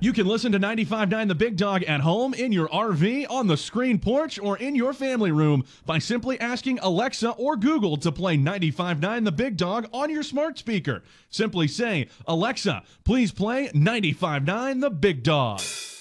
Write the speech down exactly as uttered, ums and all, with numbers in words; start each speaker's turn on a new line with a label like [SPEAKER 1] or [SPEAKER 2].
[SPEAKER 1] You can listen to ninety-five point nine The Big Dog at home, in your R V, on the screen porch, or in your family room by simply asking Alexa or Google to play ninety-five point nine The Big Dog on your smart speaker. Simply say, Alexa, please play ninety-five point nine The Big Dog.